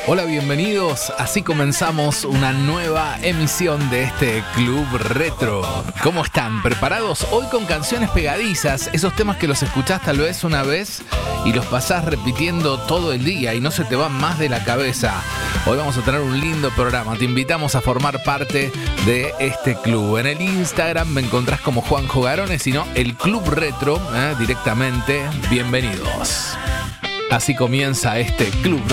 Hola, bienvenidos. Así comenzamos una nueva emisión de este Club Retro. ¿Cómo están? ¿Preparados? Hoy con canciones pegadizas, esos temas que los escuchás tal vez una vez y los pasás repitiendo todo el día y no se te van más de la cabeza. Hoy vamos a tener un lindo programa. Te invitamos a formar parte de este club. En el Instagram me encontrás como Juanjo Garones, sino el Club Retro directamente. Bienvenidos. Así comienza este Club